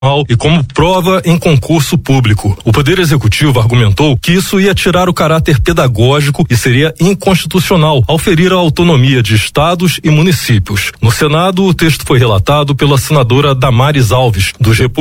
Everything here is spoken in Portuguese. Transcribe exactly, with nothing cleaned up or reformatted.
e como prova em concurso público. O Poder Executivo argumentou que isso ia tirar o caráter pedagógico e seria inconstitucional ao ferir a autonomia de estados e municípios. No Senado, o texto foi relatado pela senadora Damares Alves, dos Republicanos.